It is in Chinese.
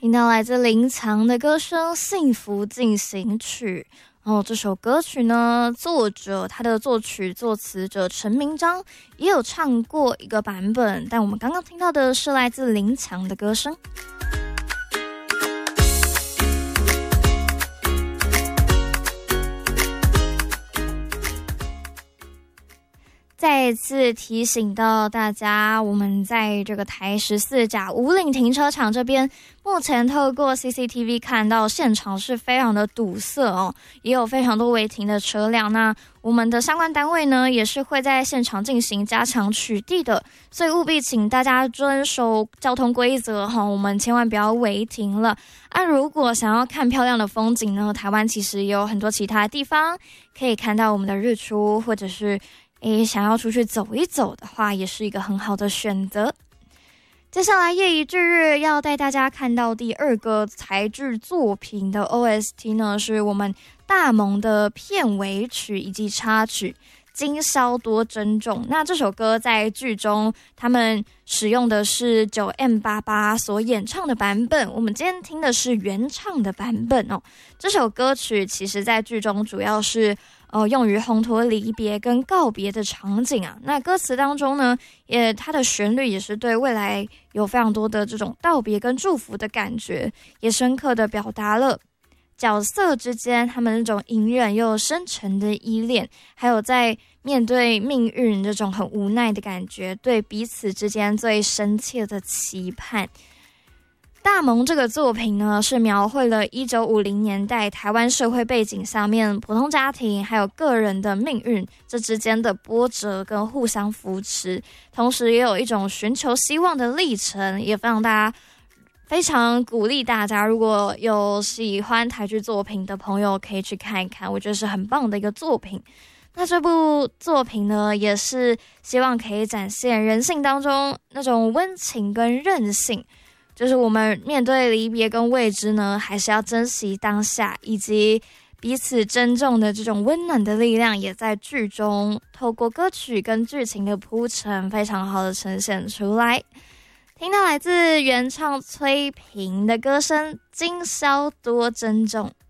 听到来自林强的歌声《幸福进行曲》。这首歌曲呢，作者他的作曲作词者陈明章也有唱过一个版本，但我们刚刚听到的是来自林强的歌声。再次提醒到大家，我们在这个台14甲武岭停车场这边，目前透过 CCTV 看到现场是非常的堵塞哦，也有非常多违停的车辆。那我们的相关单位呢，也是会在现场进行加强取缔的，所以务必请大家遵守交通规则哈，我们千万不要违停了。如果想要看漂亮的风景呢，台湾其实也有很多其他地方可以看到我们的日出，或者是想要出去走一走的话，也是一个很好的选择。接下来夜以继日要带大家看到第二个台剧作品的 OST 呢，是我们大萌的片尾曲以及插曲今宵多珍重。那这首歌在剧中他们使用的是 9M88 所演唱的版本，我们今天听的是原唱的版本哦。这首歌曲其实在剧中主要是用于烘托离别跟告别的场景啊。那歌词当中呢，它的旋律也是对未来有非常多的这种道别跟祝福的感觉，也深刻的表达了角色之间他们那种隐忍又深沉的依恋，还有在面对命运这种很无奈的感觉，对彼此之间最深切的期盼。大萌这个作品呢，是描绘了1950年代台湾社会背景下面普通家庭还有个人的命运这之间的波折跟互相扶持，同时也有一种寻求希望的历程，也非常鼓励大家，如果有喜欢台剧作品的朋友可以去看一看，我觉得是很棒的一个作品。那这部作品呢，也是希望可以展现人性当中那种温情跟韧性，就是我们面对离别跟未知呢，还是要珍惜当下，以及彼此珍重的这种温暖的力量，也在剧中透过歌曲跟剧情的铺陈，非常好的呈现出来。听到来自原唱崔萍的歌声《今宵多珍重》。